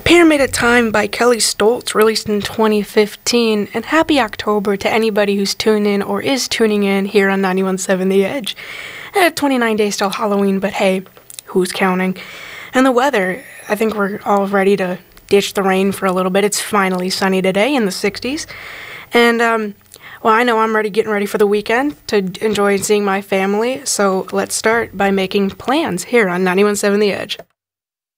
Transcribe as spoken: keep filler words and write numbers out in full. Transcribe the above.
Pyramid of Time by Kelly Stoltz, released in twenty fifteen, and happy October to anybody who's tuned in or is tuning in here on ninety-one point seven The Edge. Eh, twenty-nine days till Halloween, but hey, who's counting? And the weather, I think we're all ready to ditch the rain for a little bit. It's finally sunny today in the sixties. And, um, well, I know I'm ready, getting ready for the weekend to enjoy seeing my family, so let's start by making plans here on ninety-one point seven The Edge.